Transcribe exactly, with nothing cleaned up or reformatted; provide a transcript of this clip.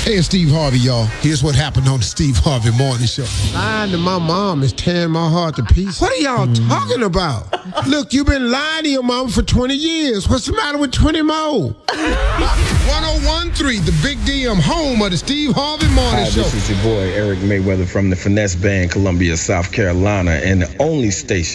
Hey, it's Steve Harvey, y'all. Here's what happened on the Steve Harvey Morning Show. Lying to my mom is tearing my heart to pieces. What are y'all mm. talking about? Look, you've been lying to your mom for twenty years. What's the matter with twenty more? one oh one point three, the Big D M, home of the Steve Harvey Morning Hi, Show. This is your boy, Eric Mayweather from the Finesse Band, Columbia, South Carolina, and the only station